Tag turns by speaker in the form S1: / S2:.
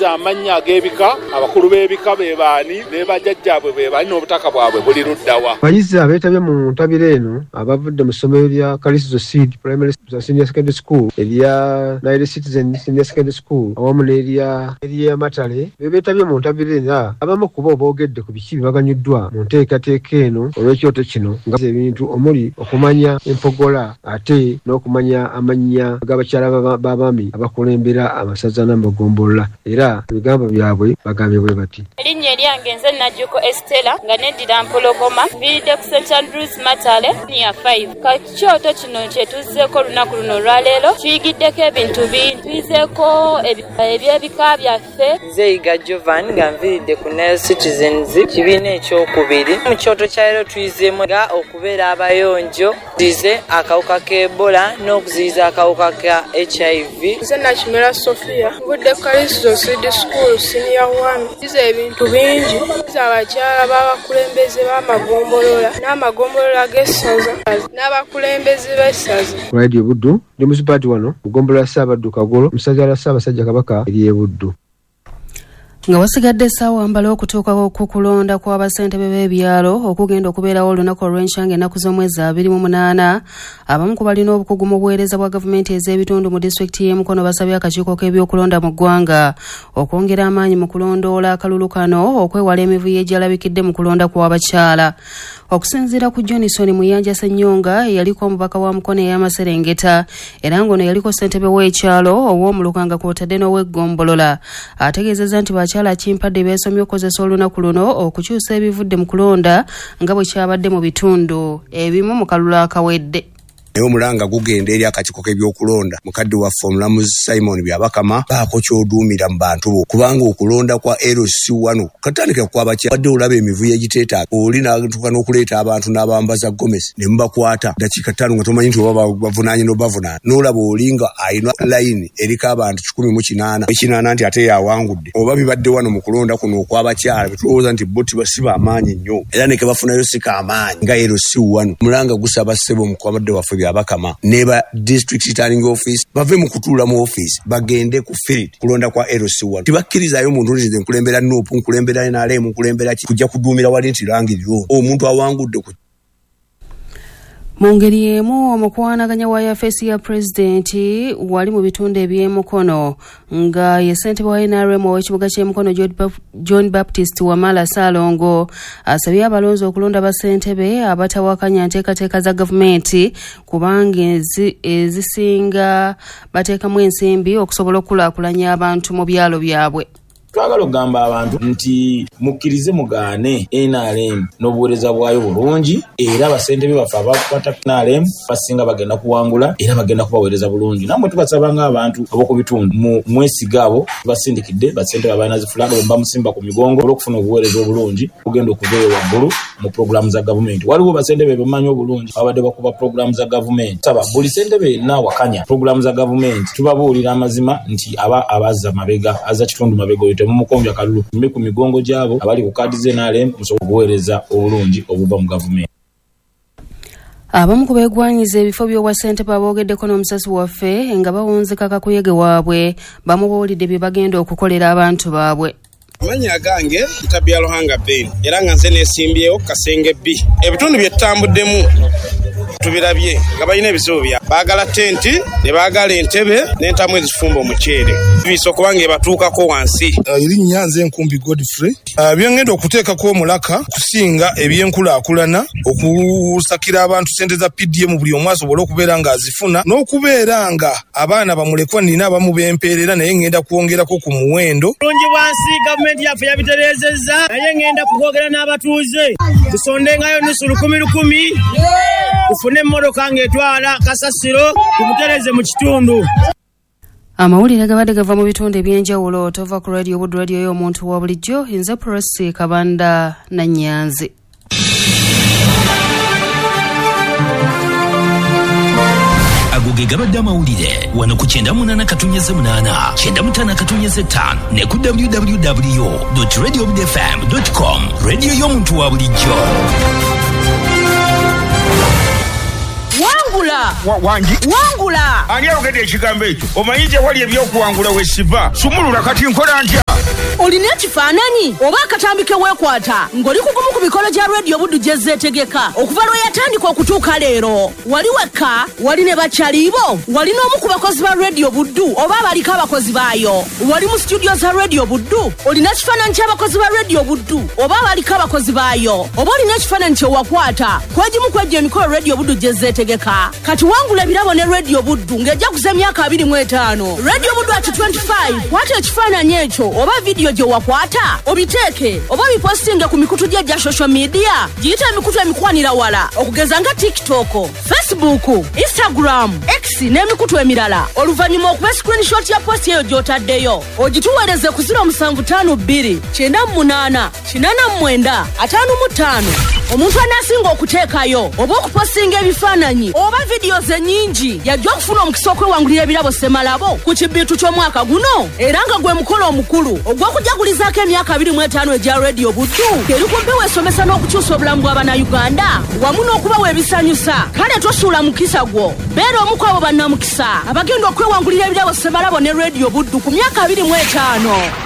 S1: babuuza amannya ag'ebika, abakulu b'ebika be baani, ne bajjajjaabwe be baani n'obutaka bwabwe buli luddawa.
S2: Abayizi abeetabye mu ntabiro eno abavudde mu ssomero lya Kalisto Seed Primary Senior Secondary School, erya Nile Citizen Senior Secondary School awamu n'erya Matale beetabye mu ntabiro eno, abamu ku bo boogedde ku biki bibaganyuddwa mu nteekateeka eno olw'ekyoto kino nga ebintu omuli okumanya empogola ate n'okumanya amannya g'abakyala b'abaami abakulembera amasaza n'amagombolola, era ebigambo byabwe bagambye bwe bati.
S3: Erinnya eryange nze Najjuko Estella nga neddira Mpologoma, viridde ku St. Andrews Matale niya 5. Ka kyoto kino kyetuzzeeko olunaku luno olwaleero tuyigiddeko ebintu bingi, tuyizeeko ebyebika byaffe.
S4: Zeiga Jovan nga nviridde ku Nile Citizens kibiina ekyokubiri. Mu kyoto kya leero tuyizeemu nga okubeera abayonjo, tuyize akawuka k'Ebola n'okuziyiza akawuka ka HIV.
S5: Nze Nakimera Sofia nvudde Kalisto Seed School Senior 1. Tuyize ebintu bingi, tuyize abakyala b'abakulembeze b'amagombolola n'amagombolola g'essaza n'abakulembeze b'essaza.
S2: Radio Buddu ndi musipati wano mugombolola Ssaabaddu Kagolo musazaala Ssaabasajja Kabaka eri Buddu.
S6: Nga wasigadde essaawa mbala okutuuka ku kulonda kw'abasentebe b'ebyalo okugenda okubeerawo olunaku olw'enkyanga ennaku z'omwezi 28, abamu ku balina obukugu mu buweereza bwa gavumenti ez'ebitundu mu disitulikiti y'e Mukono basabye akakiiko k'ebyokulonda mu ggwanga okwongera amaanyi mu kulondoola akalulu kano okwewala emivuyo egyalabikidde mu kulonda kw'abakyala. Okusinziira ku Johnson Muyanja Ssenyonga yaliko omubaka wa Mukono ey'Amaserengeta era ng'ono yaliko ssentebe w'ekyalo ow'omulukanga kw'otadde n'ow'eggombolola, ategeezezza nti bakyala kimpadde beesomye okukozesa olunaku luno okukyusa ebivudde mu kulonda nga bwe kyabadde mu bitundu ebimu mu kalulu akawedde.
S7: Naye omulanga gugenda eri akakiiko k'ebyokulonda mukadde waffe Omulamuzi Simon Byabakama baako ky'oduumira mu bantu bo, kubanga okulonda kwa LC1 katandika kw'abakyala wadde olaba emivuyo egiteetaaga oli n'atuuka n'okuleeta abantu n'abambaza Gomez ne mubakwata dakiika 5 nga tomanyi nti oba bavunaanye n'obavunaana, n'olaba olinga ayina layini eriko abantu 180 nti ate yawangudde, oba bibadde wano mu kulonda kuno okw'abakyala betulowooza nti bo tibasiba amaanyi nnyo era ne ke bafunayo si kaamaanyi nga LC1. Omulanga gusaba ssebo mu kwabadde waffe Byabakama neba district returning office bave mu kutuula mu office bagende ku field kulonda kwa LC1 tibakkirizayo omuntu nzize nkulembera NUP nkulembera NRM nkulembera kujja kuduumira wali nti langiriro omuntu awangudde ku.
S6: Mu ngeri emu omukwanaganya wa yafeesi ya pulezidenti wali mu bitundu eby'e Mukono nga ye ssentebe wa NRM ow'ekibuga ky'e Mukono John Baptist Wamala Saalongo asabye abalonzi okulonda bassentebe abatawakanya nteekateeka za gavumenti kubanga ezisinga bateekamu ensimbi okusobola okukulaakulanya abantu mu byalo byabwe.
S8: Twagala okugamba abantu nti mukkirize mugaane NRM n'obuweereza bwayo bulungi era basentebe baffe abakwata NRM basinga bagenda kuwangula era bagenda kubaweereza bulungi. Namwe tubasaba ng'abantu ab'oku bitundu mu mwesiga abo basindikidde basentebe abaana zifulanga bwe bamusimba ku migongo olw'okufuna obuweereza obulungi kugenda okuveeyo waggulu mu pulogulaamu za gavumenti. Waliwo basentebe bemanyi obulungi abadde bakuba pulogulaamu za gavumenti. Saba buli sentebe yenna awakanya pulogulaamu za gavumenti tubabuulira amazima nti abazza mabega azza kitundu mabega mumukombya kalulu mbe ku migongo gyabo abali ku kaadi z'NRM musobola okuweereza obulungi obuva mu gavumenti.
S6: Abamu ku beegwanyiza ebifo by'obwassentebe aboogeddeko n'omusasi waffe nga bawunzika kakuyege waabwe bamubuulidde bye bagenda okukolera abantu baabwe.
S9: Amanya gange Ntabya Luhanga Ben era nga nze neesimbyewo Kasenge B. Ebitundu bye tutambuddemu tubirabye nga balina ebizibu bya baagala tenti ne baagala entebe n'entamu ezifumba omuceere biso kubanga ebatuukako wansi.
S10: Erinnya nze Nkumbi Godfrey. Byongenda okuteekako omulaka kusinga ebyenkulaakulana okusakira abantu ssente za PDM buli omu asobola okubeera nga azifuna n'okubeera nga abaana bamulekwa nina abamu bempeerera naye ngenda kwongerako ku muwendo.
S11: Bulungi bwansi gavumenti yaffe yabitereezezza naye ngenda kukwogera n'abatuuze tusondengayo nusu 10,000 tufune emmotoka ng'etwala kasasiro tumutereze mu kitundu.
S6: Amawulire gabadde gava mu bitundu ebyenjawulo tova ku radio Buddu radio y'omuntu wa bulijjo nze Presi Kabanda na Nyanzi.
S12: Agoge gabadde amawulire wano ku 98.8 95.5 ne ku www.radiobudfm.com radio y'omuntu wa bulijjo.
S13: Wangula! Ani ayogedde ekigambo ekyo? Omanyi gye wali ebyokuwangula we siva? Sumulula kati nkola ntya? olina ekifaananyi oba akatambike weekwata ng'oli kugumu ku mikolo gya Radio Buddu gye zeetegeka okuva lwe yatandika okutuuka leero? Wali wekka? Wali ne bakyaliibo? Wali n'omu ku bakozi ba Radio Buddu oba abaliko abakozi baayo? Wali mu studio za Radio Buddu? Olina ekifaananyi ky'abakozi ba Radio Buddu oba abaliko abakozi baayo? Oba olina ekifaananyi kye wakwata kwegimu kw'egyo emikolo Radio Buddu gye zeetegeka? Kati wangula ebirabo ne Radio Buddu ng'ejjaguza emyaka 25. Radio Buddu at 25. Kwata ekifaananyi ekyo oba vidiyo gye wakwata obiteeke oba bipostinge ku mikutu gya social media giyita emikutu emikwanira wala okugeza nga TikTok, Facebook, Instagram, X n'emikutu emirala. Oluvannyuma okuba screenshot ya post eyo gy'otaddeyo ogituweereze ku 0752 98 89 55. Omuntu anaasinga okuteekayo oba okupostinga ebifaananyi oba vidiyo ze nnyingi yajja okufuna omukisa okwewangulira ebirabo Semalabo ku kibbiitu ky'omwaka guno, era nga gwe mukolo omukulu ogw'okujagulizaako emyaka 25 egya Radio Buddu eri ku mpewo esomesa n'okukyusa obulamu bw'Abannayuganda wamu n'okubawa ebisanyusa. Kale tosuula mukisa gwo, beera omu ku abo bannamukisa abagenda okwewangulira ebirabo Semalabo ne Radio Buddu ku myaka 25.